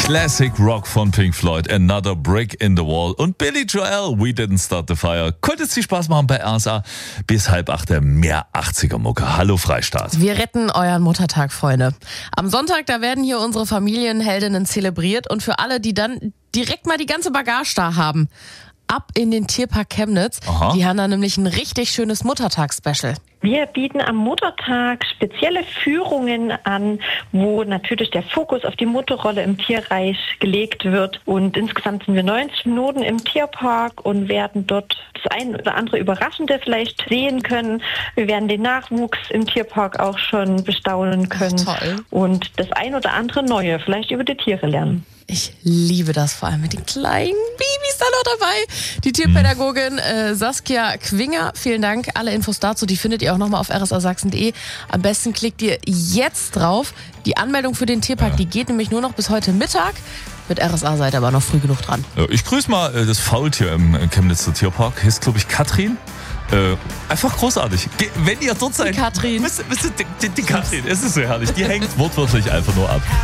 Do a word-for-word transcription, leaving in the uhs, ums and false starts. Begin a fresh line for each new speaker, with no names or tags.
Classic Rock von Pink Floyd, Another Brick in the Wall und Billy Joel, We Didn't Start the Fire. Könnte es viel Spaß machen bei R S A bis halb acht der mehr achtziger-Mucke. Hallo Freistaat.
Wir retten euren Muttertag, Freunde. Am Sonntag, da werden hier unsere Familienheldinnen zelebriert und für alle, die dann direkt mal die ganze Bagage da haben, ab in den Tierpark Chemnitz.
Aha.
Die haben da nämlich ein richtig schönes Muttertags-Special.
Wir bieten am Muttertag spezielle Führungen an, wo natürlich der Fokus auf die Mutterrolle im Tierreich gelegt wird. Und insgesamt sind wir neunzig Minuten im Tierpark und werden dort das ein oder andere Überraschende vielleicht sehen können. Wir werden den Nachwuchs im Tierpark auch schon bestaunen können.
Ach, toll.
Und das ein oder andere Neue vielleicht über die Tiere lernen.
Ich liebe das, vor allem mit den kleinen Babys da noch dabei. Die Tierpädagogin äh, Saskia Quinger, vielen Dank. Alle Infos dazu, die findet ihr auch nochmal auf r s a sachsen punkt d e. Am besten klickt ihr jetzt drauf. Die Anmeldung für den Tierpark, die geht nämlich nur noch bis heute Mittag. Mit R S A seid ihr aber noch früh genug dran.
Ich grüße mal äh, das Faultier im Chemnitzer Tierpark. Heißt, glaube ich, Katrin. Äh, einfach großartig. Ge- Wenn ihr dort seid,
Die Katrin.
Wisst, wisst, die, die, die Katrin, es ist so herrlich. Die hängt wortwörtlich einfach nur ab.